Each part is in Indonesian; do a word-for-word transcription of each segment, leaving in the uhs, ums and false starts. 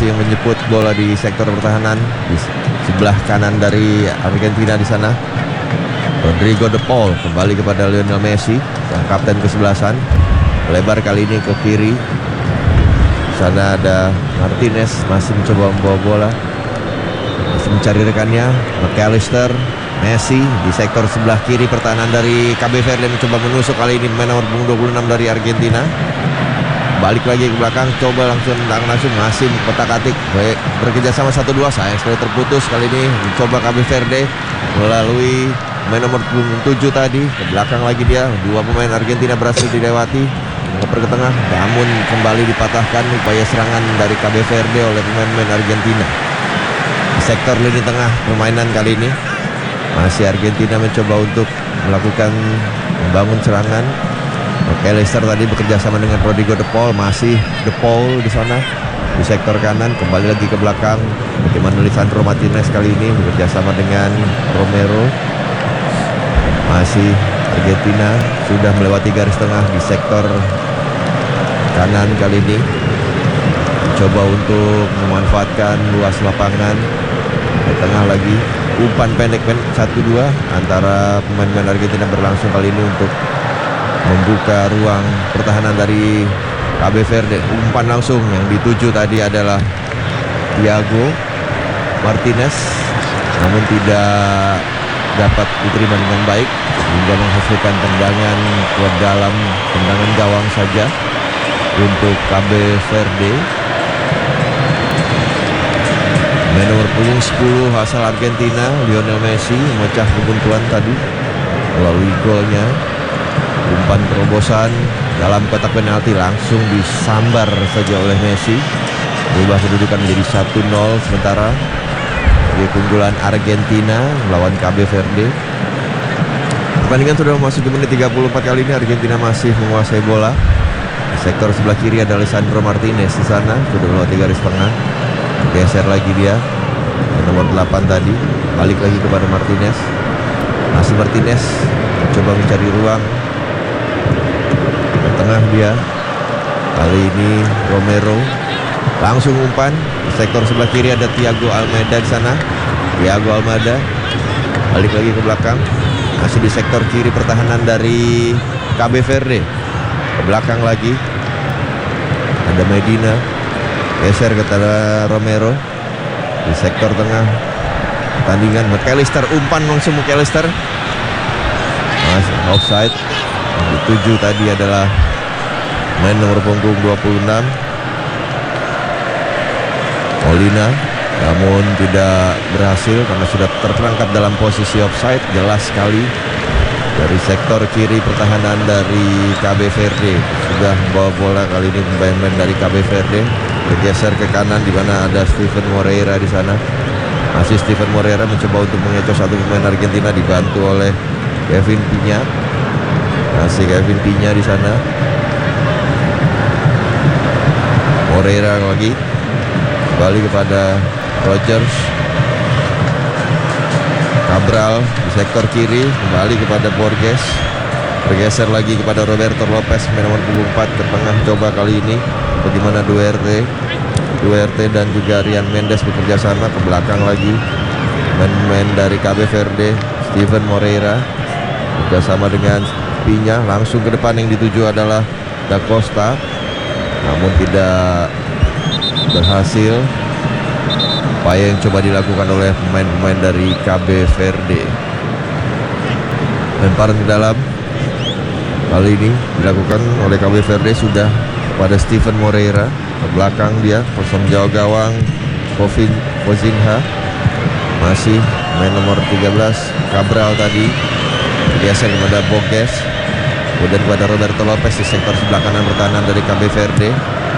masih menjemput bola di sektor pertahanan di sebelah kanan dari Argentina di sana. Rodrigo De Paul kembali kepada Lionel Messi, sang kapten kesebelasan. Lebar kali ini ke kiri. Sana ada Martinez masih mencoba membawa bola, masih mencari rekannya. McAllister, Messi di sektor sebelah kiri pertahanan dari K B Verde mencoba menusuk kali ini pemain nomor dua puluh enam dari Argentina. Balik lagi ke belakang, coba langsung langsung masih kotak-atik bekerja sama satu dua, sayang sekali terputus kali ini. Mencoba K B Verde melalui pemain nomor tujuh tadi, ke belakang lagi dia. Dua pemain Argentina berhasil dilewati, ngoper ke tengah, namun kembali dipatahkan upaya serangan dari K B Verde oleh pemain-pemain Argentina. Di sektor lini tengah permainan kali ini masih Argentina mencoba untuk melakukan membangun serangan. McAllister tadi bekerja sama dengan Rodrigo De Paul, masih De Paul di sana di sektor kanan, kembali lagi ke belakang. Bagaimana Lisandro Martinez kali ini bekerja sama dengan Romero. Masih Argentina sudah melewati garis tengah di sektor kanan kali ini, coba untuk memanfaatkan luas lapangan. Di tengah lagi umpan pendek satu dua antara pemain-pemain Argentina berlangsung kali ini untuk membuka ruang pertahanan dari K B Verde. Umpan langsung yang dituju tadi adalah Thiago Martinez, namun tidak dapat diterima dengan baik hingga menghasilkan tendangan ke dalam, tendangan gawang saja untuk K B Verde. Pemain nomor punggung sepuluh asal Argentina, Lionel Messi, memecah kebuntuan tadi melalui golnya. Umpan terobosan dalam kotak penalti langsung disambar saja oleh Messi, berubah kedudukan menjadi satu nol sementara bagi keunggulan Argentina melawan K B Verde. Pertandingan sudah memasuki menit tiga puluh empat, kali ini Argentina masih menguasai bola. Di sektor sebelah kiri ada Lisandro Martinez di sana, sudah melewati garis tengah. Geser lagi dia, nomor delapan tadi, balik lagi kepada Martinez. Masih Martinez mencoba mencari ruang. Ke tengah dia, kali ini Romero langsung umpan. Di sektor sebelah kiri ada Thiago Almada di sana. Thiago Almada balik lagi ke belakang. Masih di sektor kiri pertahanan dari K B Verde. Ke belakang lagi ada Medina, geser ke arah Romero. Di sektor tengah pertandingan McAllister, umpan langsung McAllister, masih offside. Yang dituju tadi adalah main nomor punggung dua puluh enam Molina, namun tidak berhasil karena sudah terperangkap dalam posisi offside. Jelas sekali dari sektor kiri pertahanan dari K B Verde sudah membawa bola kali ini pemain-pemain dari K B Verde. Bergeser ke kanan di mana ada Steven Moreira di sana. Masih Steven Moreira mencoba untuk mengecoh satu pemain Argentina, dibantu oleh Kevin Piña. Masih Kevin Piña di sana. Moreira lagi kembali kepada Rogers. Cabral di sektor kiri kembali kepada Borges. Bergeser lagi kepada Roberto Lopez, nomor dua puluh empat, ke tengah. Coba kali ini bagaimana Duarte Duarte dan juga Rian Mendes bekerja sama. Ke belakang lagi main-main dari K B Verde, Steven Moreira bekerjasama dengan Piña. Langsung ke depan, yang dituju adalah Da Costa, namun tidak berhasil upaya yang coba dilakukan oleh pemain-pemain dari K B Verde. Lemparan ke dalam kali ini dilakukan oleh K B Verde sudah pada Steven Moreira. Ke belakang dia, kosong jauh gawang Kovin Kozinha. Masih main nomor tiga belas Cabral tadi bergeser kepada Borges, kemudian kepada Roberto Lopez di sektor sebelah kanan pertahanan dari K B Verde.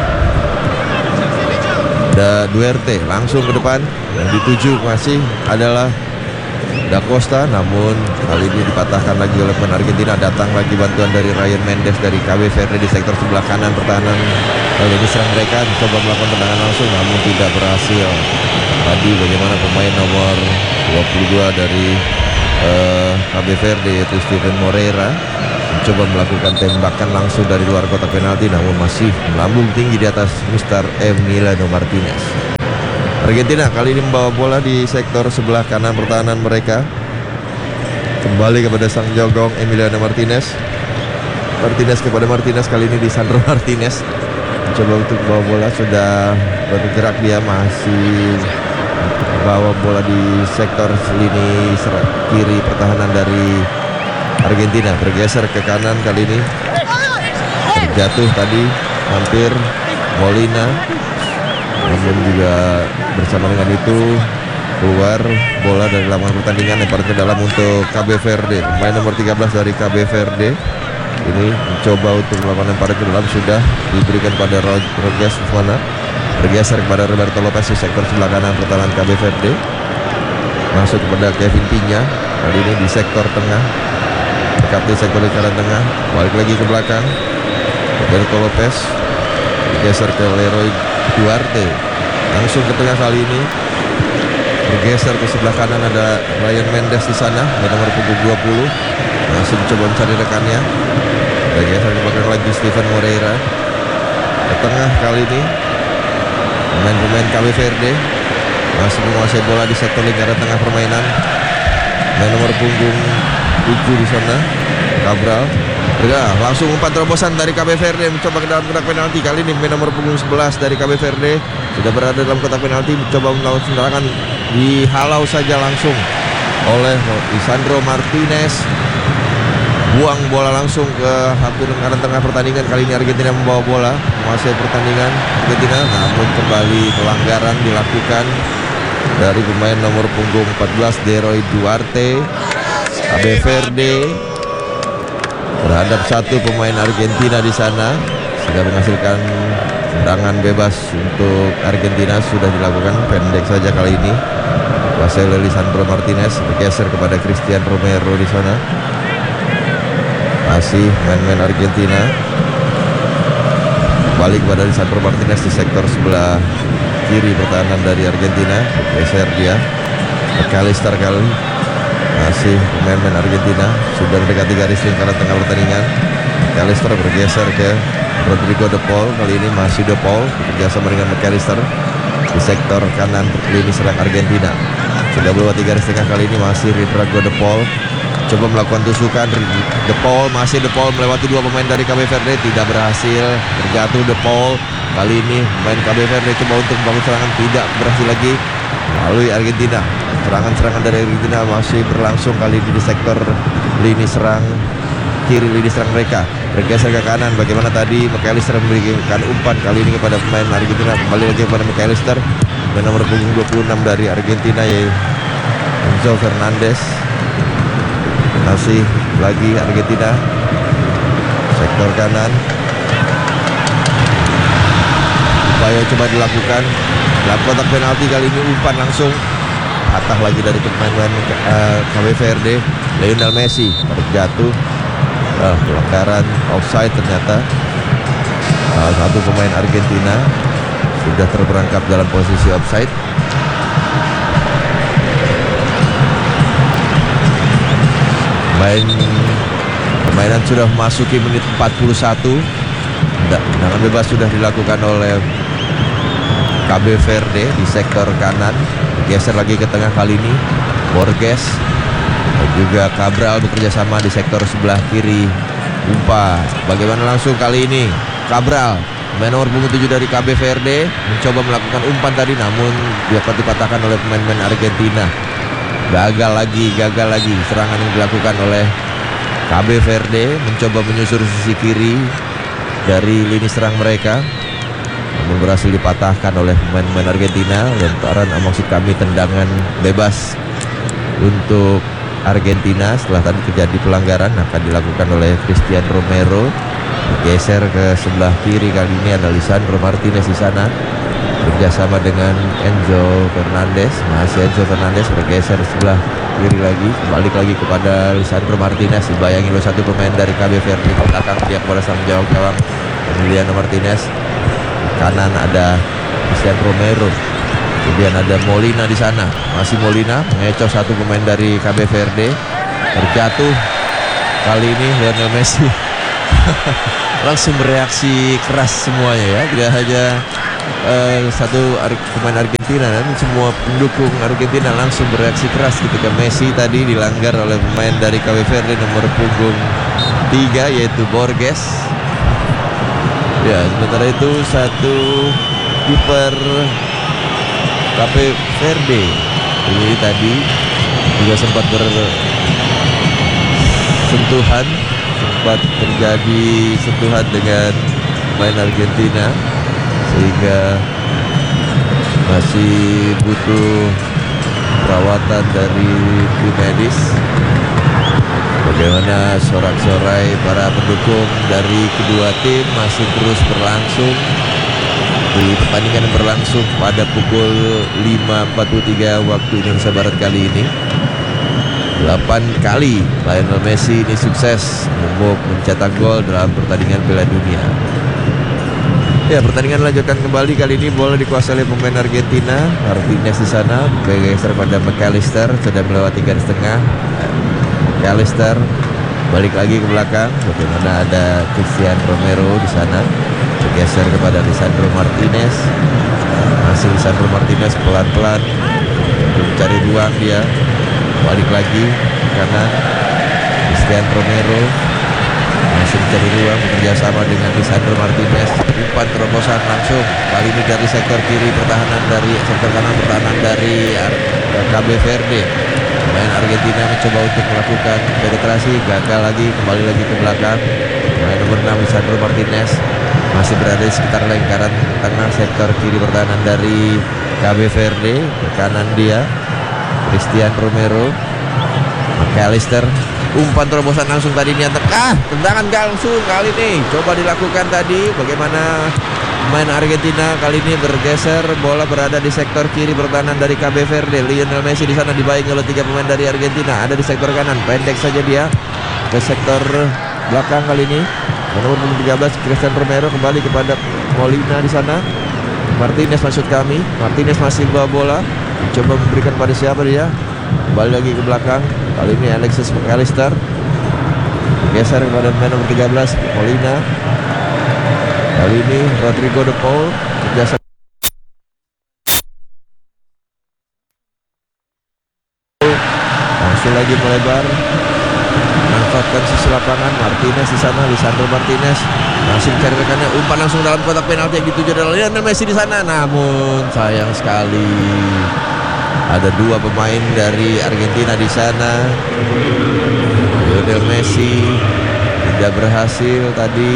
Da Duarte langsung ke depan, yang dituju masih adalah Da Costa, namun kali ini dipatahkan lagi oleh pemain Argentina. Datang lagi bantuan dari Ryan Mendes dari K B Verde di sektor sebelah kanan pertahanan. Lalu diserang mereka, mencoba melakukan tendangan langsung namun tidak berhasil. Tadi bagaimana pemain nomor dua puluh dua dari uh, K B Verde yaitu Steven Moreira mencoba melakukan tembakan langsung dari luar kotak penalti, namun masih melambung tinggi di atas Mister Emiliano Martinez. Argentina kali ini membawa bola di sektor sebelah kanan pertahanan mereka. Kembali kepada sang jogong Emiliano Martinez. Martinez kepada Martinez, kali ini di Sandro Martinez. Coba untuk bawa bola, sudah bergerak dia, masih bawa bola di sektor lini kiri pertahanan dari Argentina. Bergeser ke kanan kali ini. Terjatuh tadi hampir Molina, namun juga bersama dengan itu keluar bola dari lapangan pertandingan, lempar ke dalam untuk K B Verde. Pemain nomor tiga belas dari K B Verde ini mencoba untuk melakukan lempar ke dalam, sudah diberikan pada Rodriguez Fofana. Bergeser kepada Roberto Lopez di sektor sebelah kanan pertahanan K B Verde. Masuk kepada Kevin Piña, kali ini di sektor tengah, dekat di sektor kanan tengah. Balik lagi ke belakang, Roberto Lopez bergeser ke Leroy Duarte, langsung ke tengah kali ini. Bergeser ke sebelah kanan, ada Ryan Mendes di sana, nomor punggung dua puluh. Masih mencoba mencari rekannya. Bergeser ke belakang lagi Steven Moreira. Ke tengah kali ini pemain-pemain K B Verde masih menguasai bola di sektor lingkaran tengah permainan. Main nomor punggung tujuh di sana, Cabral. Ya, langsung umpan terobosan dari K B Verde mencoba ke dalam kotak penalti. Kali ini main nomor punggung sebelas dari K B Verde sudah berada dalam kotak penalti, mencoba melakukan serangan, dihalau saja langsung oleh Lisandro Martinez. Buang bola langsung ke hampir lingkaran tengah pertandingan. Kali ini Argentina membawa bola, menguasai pertandingan Argentina, namun kembali pelanggaran dilakukan dari pemain nomor punggung empat belas Leroy Duarte. K B Verde terhadap satu pemain Argentina di sana, sudah menghasilkan tendangan bebas untuk Argentina sudah dilakukan, pendek saja kali ini. Kuasai Lisandro Martinez, bergeser kepada Christian Romero di sana. Masih main-main Argentina. Balik kepada Lisandro Martinez di sektor sebelah kiri pertahanan dari Argentina. Bergeser dia. McAllister kali. Masih pemain-pemain Argentina sudah mendekati garis lingkaran tengah pertandingan. McAllister bergeser ke Rodrigo De Paul. Kali ini masih De Paul bekerja sama dengan McAllister di sektor kanan lini serang Argentina. Sudah melewati garis tengah, kali ini masih Rodrigo De Paul. Coba melakukan tusukan, De Paul, masih De Paul melewati dua pemain dari K B Verde, tidak berhasil. Terjatuh De Paul. Kali ini pemain K B Verde coba untuk membangun serangan, tidak berhasil lagi. Melalui Argentina, serangan-serangan dari Argentina masih berlangsung kali ini di sektor lini serang kiri, lini serang mereka. Bergeser ke kanan, bagaimana tadi McAllister memberikan umpan, kali ini kepada pemain Argentina. Kembali lagi kepada McAllister dan nomor punggung dua puluh enam dari Argentina, yaitu Enzo Fernandez. Masih lagi Argentina sektor kanan, upaya coba dilakukan dalam kotak penalti. Kali ini umpan langsung patah lagi dari pemain uh, K B Verde. Lionel Messi terjatuh, uh, pelanggaran offside ternyata. Uh, satu pemain Argentina sudah terperangkap dalam posisi offside. Main permainan sudah memasuki menit empat puluh satu. Tendangan bebas sudah dilakukan oleh K B Verde di sektor kanan. Geser lagi ke tengah kali ini Borges dan juga Cabral bekerja sama di sektor sebelah kiri. Umpan bagaimana langsung kali ini Cabral, main nomor punggung tujuh dari K B Verde, mencoba melakukan umpan tadi, namun dapat dipatahkan oleh pemain-pemain Argentina. Gagal lagi, gagal lagi serangan yang dilakukan oleh K B Verde, mencoba menyusur sisi kiri dari lini serang mereka, namun berhasil dipatahkan oleh pemain-pemain Argentina. Lemparan, maksud kami tendangan bebas untuk Argentina setelah tadi terjadi pelanggaran akan dilakukan oleh Christian Romero. Geser ke sebelah kiri, kali ini ada Lisandro Martinez di sana bekerjasama dengan Enzo Fernandez. Masih Enzo Fernandez bergeser sebelah kiri lagi, balik lagi kepada Lisandro Martinez. Dibayangi oleh satu pemain dari K B Verde. Ke belakang dia kepada sang jawab gawang Emiliano Martinez. Kanan ada Christian Romero. Kemudian ada Molina di sana. Masih Molina mengecoh satu pemain dari K B Verde. Terjatuh. Kali ini Lionel Messi langsung bereaksi keras semuanya ya. Tidak hanya uh, satu Ar- pemain Argentina, dan semua pendukung Argentina langsung bereaksi keras ketika Messi tadi dilanggar oleh pemain dari Cape Verde nomor punggung tiga, yaitu Borges. Ya, sementara itu satu kiper Cape Verde ini tadi juga sempat bersentuhan, sempat terjadi sentuhan dengan pemain Argentina, sehingga masih butuh perawatan dari tim medis. Bagaimana sorak-sorai para pendukung dari kedua tim masih terus berlangsung. Di pertandingan yang berlangsung pada pukul lima empat puluh tiga waktu Indonesia Barat kali ini. delapan kali Lionel Messi ini sukses mencetak gol dalam pertandingan Piala Dunia. Ya, pertandingan dilanjutkan kembali. Kali ini bola dikuasai oleh pemain Argentina. Martinez di sana bergeser pada McAllister, sudah melewati garis tengah. McAllister balik lagi ke belakang. Bagaimana ada Christian Romero di sana, bergeser kepada Lisandro Martinez. Masih Lisandro Martinez pelan-pelan mencari ruang, dia balik lagi ke kanan. Christian Romero masih mencari ruang, bekerja sama dengan Lisandro Martinez. Umpan terobosan langsung, kali ini dari sektor kiri pertahanan dari sektor kanan pertahanan dari Cape Verde. Pemain Argentina mencoba untuk melakukan penetrasi, gagal lagi, kembali lagi ke belakang. Pemain nomor enam Lisandro Martinez masih berada di sekitar lingkaran tengah sektor kiri pertahanan dari Cape Verde. Ke kanan dia Christian Romero. McAllister, umpan terobosan langsung tadi niat ah, tendangan langsung kali ini coba dilakukan tadi. Bagaimana pemain Argentina kali ini bergeser, bola berada di sektor kiri pertahanan dari Cape Verde. Lionel Messi di sana dibayangi oleh tiga pemain dari Argentina, ada di sektor kanan, pendek saja dia ke sektor belakang kali ini. Nomor tiga belas Christian Romero kembali kepada Molina di sana. Martinez maksud kami, Martinez masih bawa bola, coba memberikan pada siapa dia? Kembali lagi ke belakang. Kali ini Alexis McAllister geser kepada pemain nomor tiga belas Molina. Kali ini Rodrigo de Paul biasa langsung lagi melebar, manfaatkan sisi lapangan. Martinez di sana, Lisandro Martinez masih mencari rekannya, umpan langsung dalam kotak penalti yang dituju oleh Lionel Messi di sana. Namun sayang sekali ada dua pemain dari Argentina di sana. Lionel Messi tidak berhasil tadi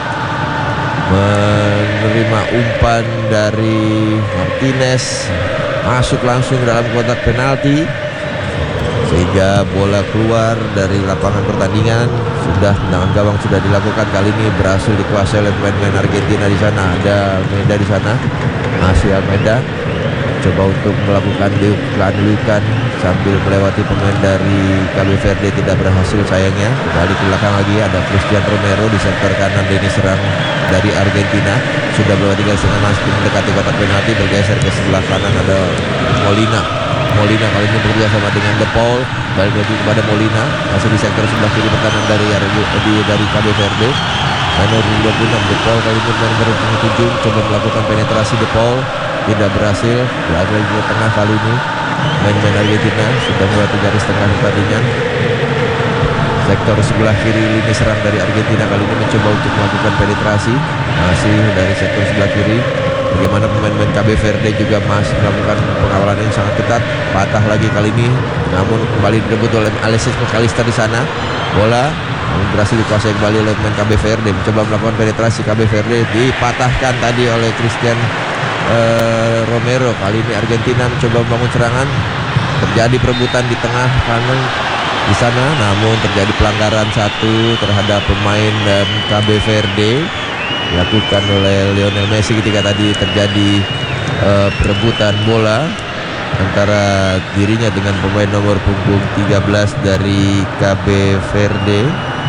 menerima umpan dari Martinez, masuk langsung dalam kotak penalti, sehingga bola keluar dari lapangan pertandingan. Sudah tendangan gawang sudah dilakukan, kali ini berhasil dikuasai oleh pemain-pemain Argentina di sana. Ada Almeida di sana, masih Almeida coba untuk melakukan diukan sambil melewati pemain dari Cape Verde, tidak berhasil sayangnya. Kembali ke belakang lagi, ada Christian Romero di sektor kanan. Ini serang dari Argentina, sudah melewati garis tengah, masuk mendekati kotak penalti, bergeser ke sebelah kanan, ada Molina. Molina kali ini bekerja sama dengan De Paul, balik lagi kepada Molina, masih di sektor sebelah kiri pertahanan dari dari, dari Cape Verde. Nomor dua puluh enam De Paul kali ini nomor tujuh coba melakukan penetrasi. De Paul tidak berhasil, berada lagi ke tengah kali ini. Main-main Argentina sudah melewati garis tengah pertandingan. Sektor sebelah kiri lini serang dari Argentina kali ini mencoba untuk melakukan penetrasi, masih dari sektor sebelah kiri. Bagaimana pemain-pemain Cape Verde juga masih melakukan pengawalan yang sangat ketat. Patah lagi kali ini, namun kembali direbut oleh Alexis McAllister di sana. Bola namun berhasil dikuasai kembali oleh pemain Cape Verde, mencoba melakukan penetrasi. Cape Verde dipatahkan tadi oleh Christian Uh, Romero. Kali ini Argentina mencoba membangun serangan, terjadi perebutan di tengah kanan di sana, namun terjadi pelanggaran satu terhadap pemain um, Cape Verde dilakukan oleh Lionel Messi ketika tadi terjadi uh, perebutan bola antara dirinya dengan pemain nomor punggung tiga belas dari Cape Verde,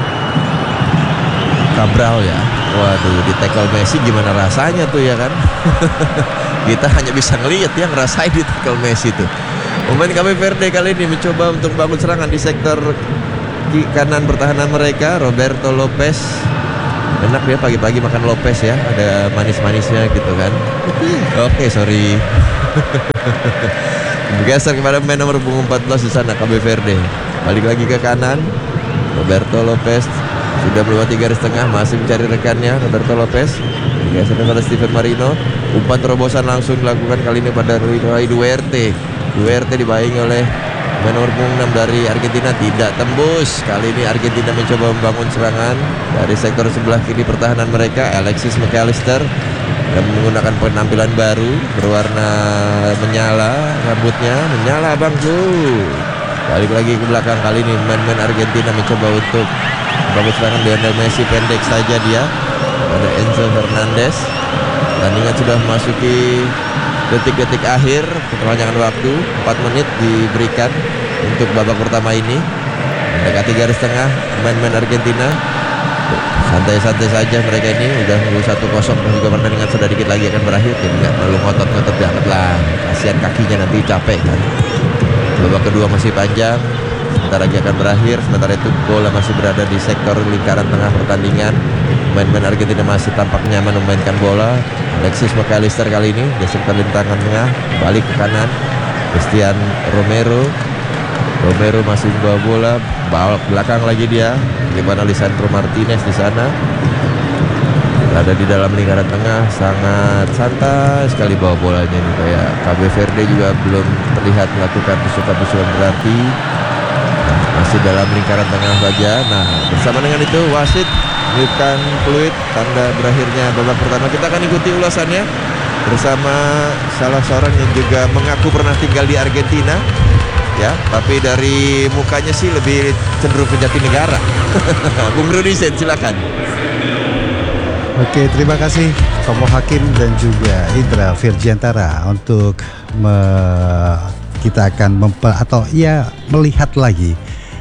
Cabral ya. Waduh, di tackle Messi gimana rasanya tuh ya kan? Kita hanya bisa ngelihat ya, ngerasain di tackle Messi tuh. Pemain Cape Verde kali ini mencoba untuk bangun serangan di sektor kanan pertahanan mereka. Roberto Lopez Enak ya pagi-pagi makan Lopez ya, ada manis-manisnya gitu kan. Oke, sorry. Bergeser kepada pemain nomor punggung empat belas di sana, Cabe Verde. Balik lagi ke kanan. Roberto Lopez sudah melewati garis tengah, masih mencari rekannya. Roberto Lopez bergeser kepada Steven Marino. Umpan terobosan langsung dilakukan kali ini pada Roy Duarte. Duarte dibayangi oleh pemain nomor punggung enam dari Argentina, tidak tembus. Kali ini Argentina mencoba membangun serangan dari sektor sebelah kiri pertahanan mereka. Alexis McAllister yang menggunakan penampilan baru berwarna menyala, rambutnya menyala bangku. Balik lagi ke belakang, kali ini main-main Argentina mencoba untuk membangun serangan. Lionel Messi pendek saja dia pada Enzo Fernandez. Pertandingan sudah memasuki detik-detik akhir, perpanjangan waktu empat menit diberikan untuk babak pertama ini. Mendekati garis tengah main-main Argentina. Santai-santai saja mereka ini, udah nunggu satu kosong dan juga pertandingan sudah dikit lagi akan berakhir. Jadi nggak perlu ngotot-ngotot banget lah, kasihan kakinya nanti capek kan. Babak kedua masih panjang, sebentar lagi akan berakhir. Sementara itu bola masih berada di sektor lingkaran tengah pertandingan. Pemain-pemain Argentina masih tampak nyaman memainkan bola. Alexis McAllister kali ini geser ke lintasan tengah, balik ke kanan. Christian Romero Romero masih membawa bola, bawa belakang lagi dia. Bagaimana Lisandro Martinez di sana ada di dalam lingkaran tengah, sangat santai sekali bawa bolanya nih. Kayak Cabe Verde juga belum terlihat melakukan tusukan-tusukan berarti, nah, masih dalam lingkaran tengah saja. Nah, bersama dengan itu wasit meniupkan peluit tanda berakhirnya babak pertama. Kita akan ikuti ulasannya bersama salah seorang yang juga mengaku pernah tinggal di Argentina. Ya, tapi dari mukanya sih lebih cenderung ke Jatinegara. Bung Rudisen, silakan. Oke, terima kasih Tomo Hakim dan juga Indra Virgiantara untuk me, kita akan mempe, atau ya melihat lagi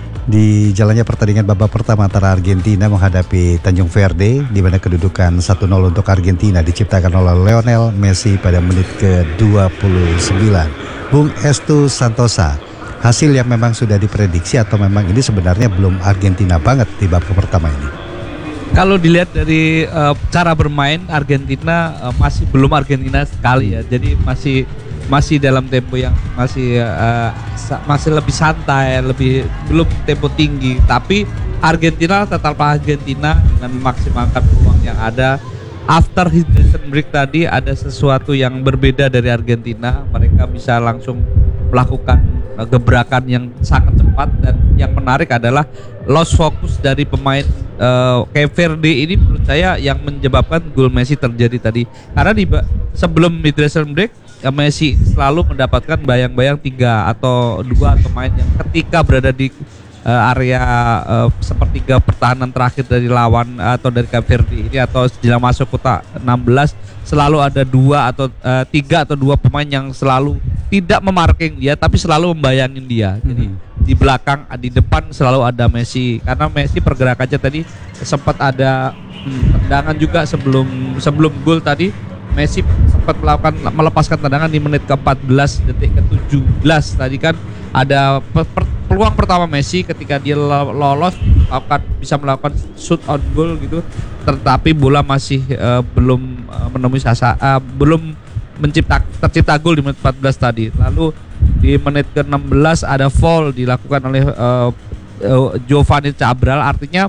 di jalannya pertandingan babak pertama antara Argentina menghadapi Tanjung Verde, di mana kedudukan satu nol untuk Argentina diciptakan oleh Lionel Messi pada menit ke dua puluh sembilan. Bung Estu Santosa, hasil yang memang sudah diprediksi atau memang ini sebenarnya belum Argentina banget di babak pertama ini? Kalau dilihat dari uh, cara bermain Argentina uh, masih belum Argentina sekali ya. Jadi masih masih dalam tempo yang masih uh, sa- masih lebih santai, lebih belum tempo tinggi. Tapi Argentina tetap Argentina dengan memaksimalkan peluang yang ada. After hydration break tadi ada sesuatu yang berbeda dari Argentina. Mereka bisa langsung melakukan uh, gebrakan yang sangat cepat, dan yang menarik adalah lost focus dari pemain uh, Cabe Verde ini menurut saya yang menyebabkan gol Messi terjadi tadi. Karena di sebelum hydration break ya, Messi selalu mendapatkan bayang-bayang tiga atau dua pemain yang ketika berada di uh, area uh, sepertiga pertahanan terakhir dari lawan atau dari Cabe Verde ini atau jelang masuk kotak enam belas, selalu ada dua atau uh, tiga atau dua pemain yang selalu tidak memarking dia tapi selalu membayangin dia. Jadi mm-hmm. di belakang, di depan selalu ada Messi, karena Messi pergerakannya tadi sempat ada hmm, tendangan juga sebelum sebelum gol tadi. Messi sempat melakukan melepaskan tendangan di menit ke empat belas, detik ke tujuh belas tadi kan ada per, per, peluang pertama Messi ketika dia lolos akan bisa melakukan shoot on goal gitu, tetapi bola masih uh, belum uh, menemui sasa uh, belum mencipta tercipta gol di menit empat belas tadi. Lalu di menit ke enam belas ada foul dilakukan oleh uh, uh, Giovanni Cabral. Artinya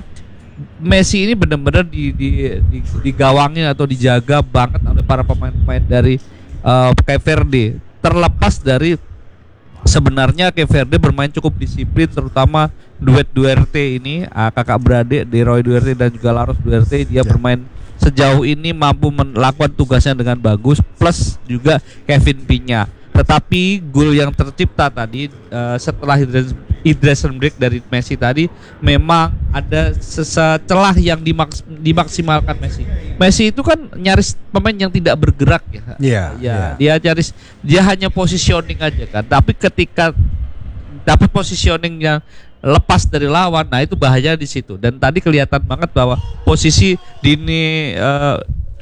Messi ini benar-benar di, di, di, digawangin atau dijaga banget oleh para pemain-pemain dari uh, Cabe Verde. Terlepas dari sebenarnya Cabe Verde bermain cukup disiplin, terutama duet Duarte ini, uh, kakak beradik di Roy Duarte dan juga Laros Duarte. Dia yeah. bermain sejauh ini mampu melakukan tugasnya dengan bagus, plus juga Kevin Pinya. Tetapi gol yang tercipta tadi uh, setelah hydration break dari Messi tadi memang ada celah yang dimaks- dimaksimalkan Messi. Messi itu kan nyaris pemain yang tidak bergerak ya. Iya. Yeah, ya, yeah. Dia nyaris dia hanya positioning aja kan. Tapi ketika dapat positioning yang lepas dari lawan, nah itu bahaya di situ. Dan tadi kelihatan banget bahwa posisi Dini uh,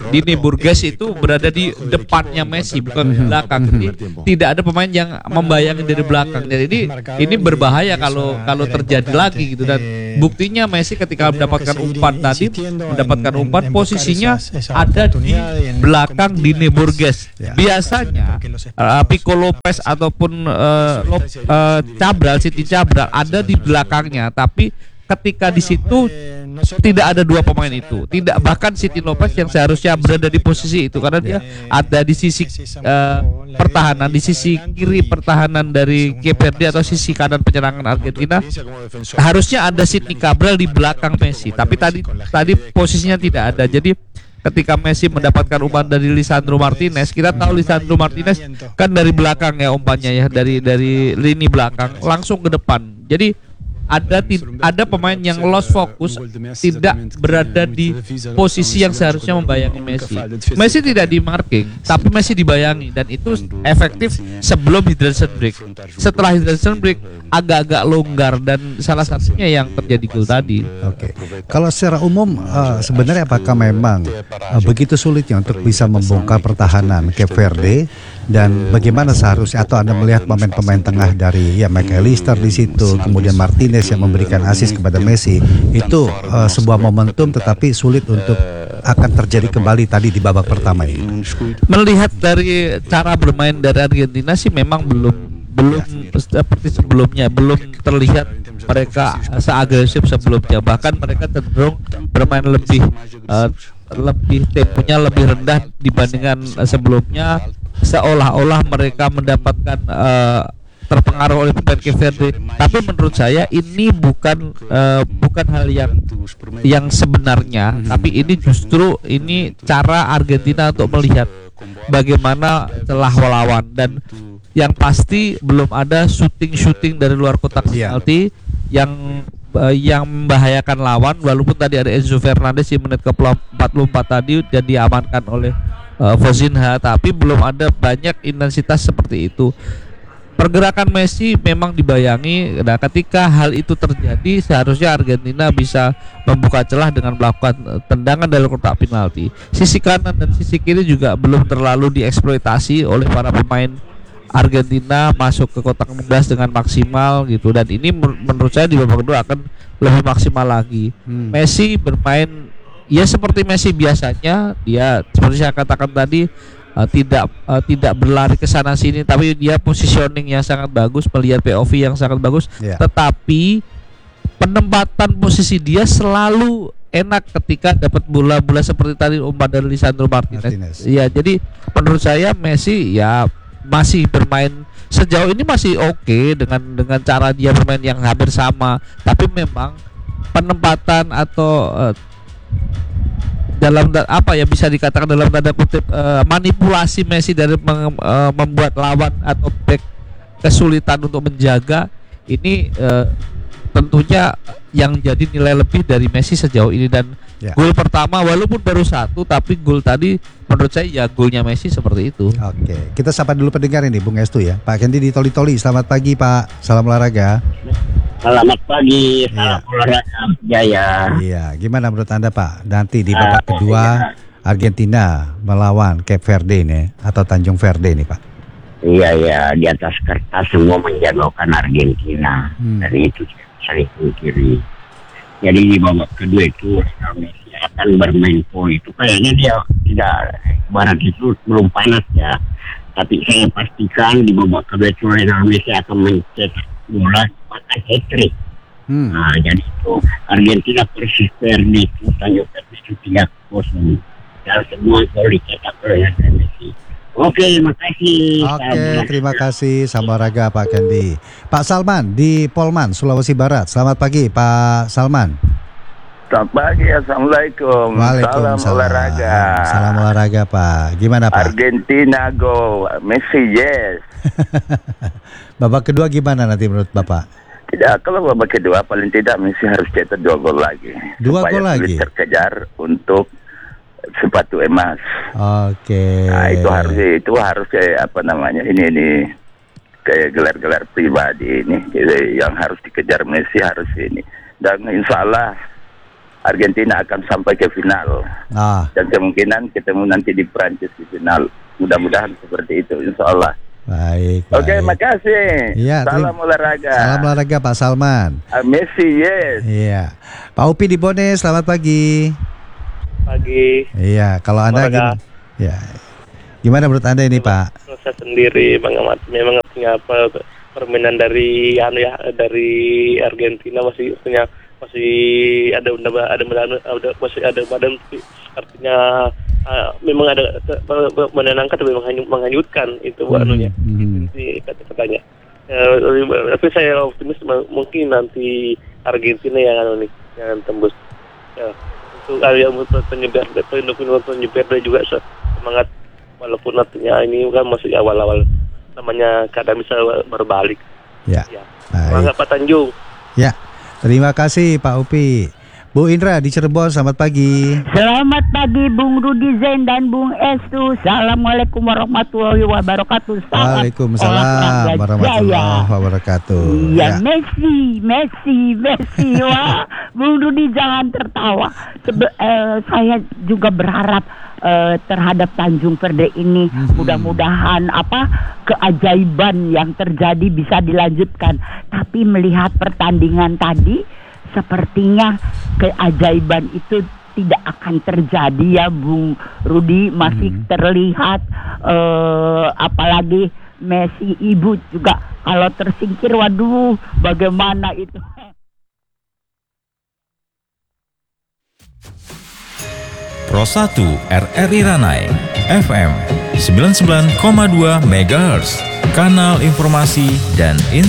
Dini Burgess itu berada di depannya Messi, bukan di belakang. Jadi tidak ada pemain yang membayangi dari belakang. Jadi ini ini berbahaya kalau kalau terjadi lagi gitu. Dan buktinya Messi ketika mendapatkan umpan tadi, mendapatkan umpan posisinya ada di belakang Dini Burgess. Biasanya uh, Pico Lopez ataupun uh, Lop, uh, Cabral, Siti Cabral ada di belakangnya, tapi ketika di situ tidak ada dua pemain itu, tidak, bahkan Siti Lopez yang seharusnya berada di posisi itu karena dia ada di sisi uh, pertahanan, di sisi kiri pertahanan dari Cape Verde atau sisi kanan penyerangan Argentina, harusnya ada Siti Cabral di belakang Messi, tapi tadi tadi posisinya tidak ada. Jadi ketika Messi mendapatkan umpan dari Lisandro Martinez, kita tahu Lisandro Martinez kan dari belakang ya umpannya ya, dari dari lini belakang langsung ke depan. Jadi ada ada pemain yang lost fokus, tidak berada di posisi yang seharusnya membayangi Messi. Messi tidak di marking, tapi Messi dibayangi, dan itu efektif sebelum hydration break. Setelah hydration break agak-agak longgar, dan salah satunya yang terjadi gol tadi. Oke. Kalau secara umum uh, sebenarnya apakah memang uh, begitu sulitnya untuk bisa membongkar pertahanan Cape Verde, dan bagaimana seharusnya, atau Anda melihat pemain-pemain tengah dari ya McAllister di situ, kemudian Martinez yang memberikan assist kepada Messi, itu uh, sebuah momentum tetapi sulit untuk akan terjadi kembali tadi di babak pertama ini. Melihat dari cara bermain dari Argentina sih memang belum belum seperti sebelumnya, belum terlihat mereka seagresif sebelumnya. Bahkan mereka cenderung bermain lebih uh, lebih temponya lebih rendah dibandingkan uh, sebelumnya, seolah-olah mereka mendapatkan uh, terpengaruh oleh pemain Cape Verde. Tapi menurut saya ini bukan uh, bukan hal yang yang sebenarnya, mm-hmm. tapi ini justru ini cara Argentina untuk melihat bagaimana celah lawan, dan yang pasti belum ada shooting-shooting dari luar kotak penalti yeah. yang uh, yang membahayakan lawan. Walaupun tadi ada Enzo Fernandez di menit ke empat puluh empat tadi dan diamankan oleh uh, Vozinha, tapi belum ada banyak intensitas seperti itu. Pergerakan Messi memang dibayangi. Nah, ketika hal itu terjadi, seharusnya Argentina bisa membuka celah dengan melakukan tendangan dari kotak penalti. Sisi kanan dan sisi kiri juga belum terlalu dieksploitasi oleh para pemain Argentina masuk ke kotak enam belas dengan maksimal gitu. Dan ini menurut saya di babak kedua akan lebih maksimal lagi. Hmm. Messi bermain ya seperti Messi biasanya, dia seperti saya katakan tadi, Uh, tidak uh, tidak berlari ke sana sini, tapi dia positioning yang sangat bagus, melihat P O V yang sangat bagus. Yeah. Tetapi penempatan posisi dia selalu enak ketika dapat bola-bola seperti tadi umpan dari Lisandro Martinez. Iya, jadi menurut saya Messi ya masih bermain sejauh ini masih oke okay dengan dengan cara dia bermain yang hampir sama, tapi memang penempatan atau uh, dalam apa ya bisa dikatakan dalam tanda kutip uh, manipulasi Messi dari mem, uh, membuat lawan atau back kesulitan untuk menjaga ini uh, tentunya yang jadi nilai lebih dari Messi sejauh ini. Dan ya. Gol pertama walaupun baru satu, tapi gol tadi menurut saya ya golnya Messi seperti itu. Oke, kita sapa dulu pendengar ini Bung Estu ya. Pak Kendi di Toli-Toli, selamat pagi Pak, salam olahraga. Selamat pagi, salam olahraga Jaya. Iya, gimana menurut Anda Pak? Nanti di babak uh, kedua iya. Argentina melawan Cape Verde ini atau Tanjung Verde ini Pak? Iya ya, di atas kertas semua menjagokan Argentina, hmm. dan itu sering kiri. Jadi di babak kedua itu Messi akan bermain poin itu kayaknya dia tidak barat itu belum panas ya. Tapi saya pastikan di babak kedua itu Messi akan mencetak bola maka hat-trick. Hmm. Nah, jadi itu Argentina persis Verde itu Tanjung Verde itu tiga kosong. Dan semua gol dicetak oleh Messi. Oke, terima kasih. Oke, terima kasih sama Raga Pak Kendi. Pak Salman di Polman, Sulawesi Barat. Selamat pagi Pak Salman. Selamat pagi, assalamualaikum. Waalaikumsalam. Salam olahraga. Salam olahraga Pak. Gimana Pak? Argentina go, Messi yes. Babak kedua gimana nanti menurut Bapak? Tidak, kalau babak kedua paling tidak Messi harus cetak dua gol lagi. Dua gol lagi. Supaya terkejar untuk sepatu emas. Oke. Nah itu harus itu harus kayak apa namanya ini ini kayak gelar-gelar pribadi ini, jadi yang harus dikejar Messi harus ini. Dan insya Allah Argentina akan sampai ke final. Ah, Dan kemungkinan ketemu nanti di Prancis di final. Mudah-mudahan seperti itu, insya Allah. baik. Oke, baik. makasih. Iya, Salam terima- olahraga. Salam olahraga Pak Salman. Ah, Messi, yes. Iya. Pak Upi di Bone, selamat pagi. Pagi. Iya, kalau Anda Olahraga. gimana? Ya. Gimana menurut Anda ini, Pak? Saya sendiri mengamati memang punya apa permainan dari anu ya dari Argentina masih punya masih ada ada ada ada, ada masih ada badan artinya uh, memang ada uh, menenangkan tapi menghanyut, menghanyutkan itu Hmm, anunya hmm. itu kata-katanya. Uh, tapi saya optimis mungkin nanti Argentina yang anu nih yang tembus. Ya, untuk area penyebar pendukung penyebar dan juga semangat walaupun artinya ini kan masih awal-awal namanya kadang bisa berbalik. Ya. Ya. Baik. Semangat Pak Tanjung. Ya. Terima kasih Pak Upi. Bu Indra di Cirebon, selamat pagi. Selamat pagi Bung Rudi Zain dan Bung Estu. Assalamualaikum warahmatullahi wabarakatuh. Salam Waalaikumsalam olahraga warahmatullahi jaya. wabarakatuh. Iya, Ya. Messi, Messi, Messi. Wah, Bung Rudi jangan tertawa. Sebe- eh, saya juga berharap eh, terhadap Tanjung Verde ini Mhm. mudah-mudahan apa keajaiban yang terjadi bisa dilanjutkan. Tapi melihat pertandingan tadi, sepertinya keajaiban itu tidak akan terjadi ya Bung Rudi. Masih Mhm. terlihat eh, apalagi Messi ibu juga kalau tersingkir, waduh bagaimana itu. Pro satu R R I Ranai F M sembilan puluh sembilan koma dua megahertz, kanal informasi dan inspirasi.